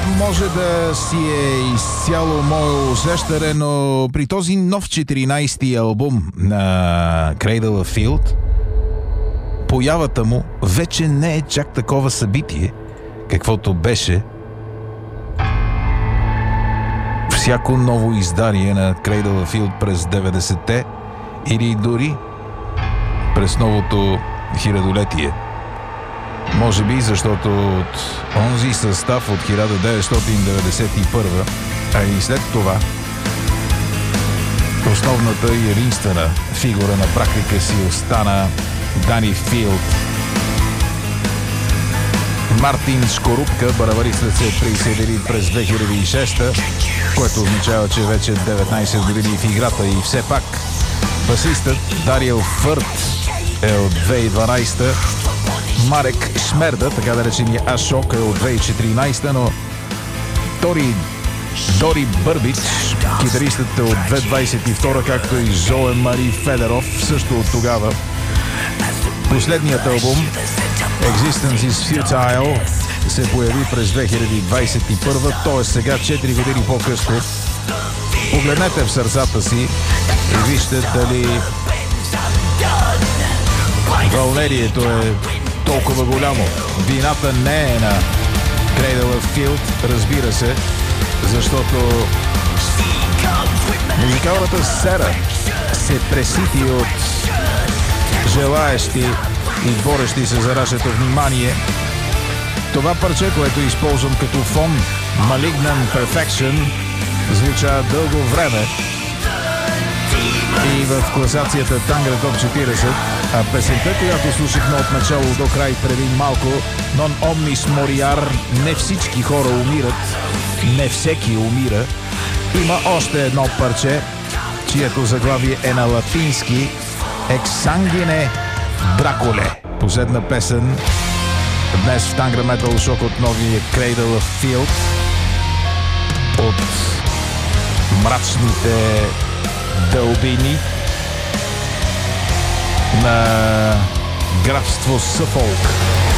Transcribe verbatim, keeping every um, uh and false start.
може да си е изцяло мое усещане, но при този нов четиринайсти албум на Cradle of Field, появата му вече не е чак такова събитие, каквото беше всяко ново издание на Cradle of Field през деветдесетте или дори през новото хилядолетие. Може би защото от онзи състав от хиляда деветстотин деветдесет и първа, а и след това основната и единствена фигура на практика си остана Дани Филд. Мартин Шкорупка, барабаристът, се присъедини през две хиляди и шеста, което означава, че вече деветнайсет години в играта, и все пак басистът Дариел Фърт е от две хиляди и дванайсета, Марек Шмерда, така да речения Ашок, е от две хиляди и четиринайсета, но Тори Дори Бърбич, китаристът, е от две хиляди двайсет и втора, както и Жоен Мари Федеров, също от тогава. Последният албум Existence is Futile се появи през две хиляди двайсет и първа, т.е. сега четири години по-късно. Погледнете в сърцата си и вижте дали вълнението е толкова голямо. Вината не е на Cradle of Field, разбира се, защото музикалната сцена се пресити от желаещи и борещи се за нашето внимание. Това парче, което използвам като фон, Malignant Perfection, звуча дълго време и в класацията Tangra Top четирийсет, а песента, която слушахме от начало до край преди малко, Non Omnis Moriar, не всички хора умират, не всеки умира, има още едно парче, чието заглавие е на латински Ex Sanguine Draculae. Последна песен днес в Tangra Metal Shock от новия Cradle of Field, от мрачните дълбини на графство Съфолк.